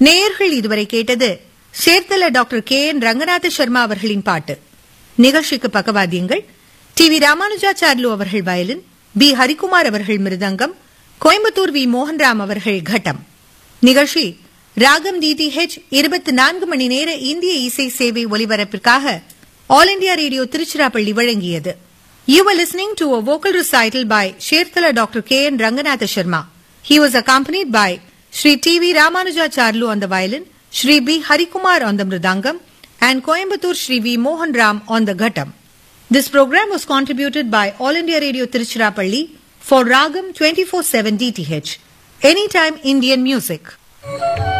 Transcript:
நேயர்கள் இதுவரை கேட்டது சேர்த்தல டாக்டர் கே.என். ரங்கநாத சர்மா அவர்களின் பாட்டு. நிகழ்ச்சிக்கு பக்கவாத்தியங்கள் டி. வி. ராமானுஜாச்சார்லு அவர்கள் வயலின், பி. ஹரிகுமார் அவர்கள் மிருதங்கம், கோயம்புத்தூர் வி. மோகன்ராம் அவர்கள் கட்டம். நிகழ்ச்சி ராகம் DTH 24 மணி நேர இந்திய இசை சேவை ஒலிபரப்பிற்காக ஆல் இண்டியா ரேடியோ திருச்சிராப்பள்ளி வழங்கியது. You were listening to a vocal recital by Sherthala Dr. K.N. Ranganatha Sharma. He was accompanied by Shri T.V. Ramanujacharlu on the violin, Shri B. Harikumar on the mridangam, and Coimbatore Shri V. Mohan Ram on the ghattam. This program was contributed by All India Radio Tiruchirappalli for Ragam 24/7 DTH. Anytime Indian music.